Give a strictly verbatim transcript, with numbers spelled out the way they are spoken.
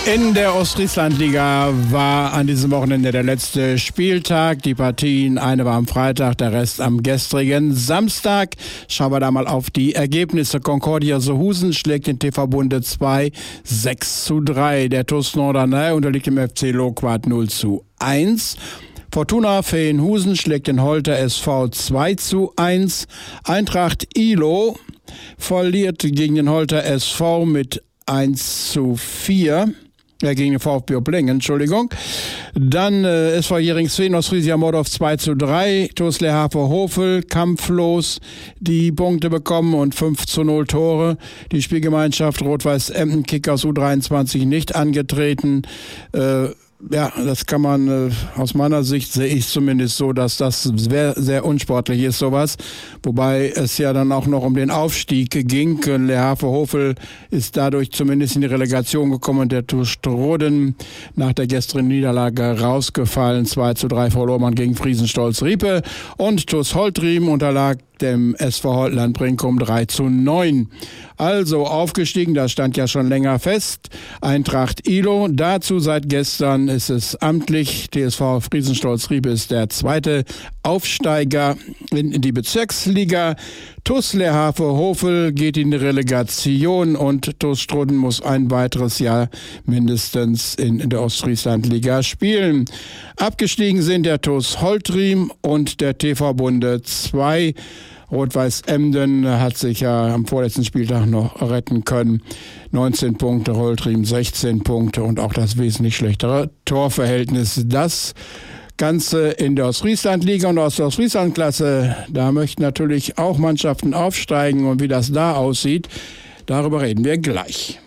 In der Ostfrieslandliga war an diesem Wochenende der letzte Spieltag. Die Partien, eine war am Freitag, der Rest am gestrigen Samstag. Schauen wir da mal auf die Ergebnisse. Concordia Sohusen schlägt den T V Bunde zwei sechs zu drei. Der T U S Norderney unterliegt dem F C Loquat null zu eins. Fortuna Feenhusen schlägt den Holter S V zwei zu eins. Eintracht Ilo verliert gegen den Holter S V mit eins zu vier. Ja, gegen den VfB Oblingen, Entschuldigung. Dann äh, S V Jeringsveen aus Friesia Mordorf zwei zu drei. T U S Lehafe-Hofel kampflos die Punkte bekommen und fünf zu null Tore. Die Spielgemeinschaft Rot-Weiß Emden Kickers U dreiundzwanzig nicht angetreten. Äh, Ja, das kann man, äh, aus meiner Sicht sehe ich zumindest so, dass das sehr, sehr unsportlich ist, sowas. Wobei es ja dann auch noch um den Aufstieg ging. Lehafe-Hofel ist dadurch zumindest in die Relegation gekommen. Der T U S Stroden nach der gestrigen Niederlage rausgefallen. zwei zu drei verlor man gegen Friesenstolz-Riepe. Und T U S Holtriem unterlag dem S V Holtland Brinkum drei zu neun. Also aufgestiegen, das stand ja schon länger fest. Eintracht Ilo, dazu seit gestern ist es amtlich. T S V Friesenstolz-Riepe ist der zweite Aufsteiger in die Bezirksliga. T U S Lehafe-Hofel geht in die Relegation und T U S Stroden muss ein weiteres Jahr mindestens in, in der Ostfrieslandliga spielen. Abgestiegen sind der T U S Holtriem und der T V Bunde zwei. Rot-Weiß Emden hat sich ja am vorletzten Spieltag noch retten können. neunzehn Punkte, Holtriem sechzehn Punkte und auch das wesentlich schlechtere Torverhältnis. Das Ganze in der Ostfrieslandliga und aus der Ostfrieslandklasse. Da möchten natürlich auch Mannschaften aufsteigen und wie das da aussieht, darüber reden wir gleich.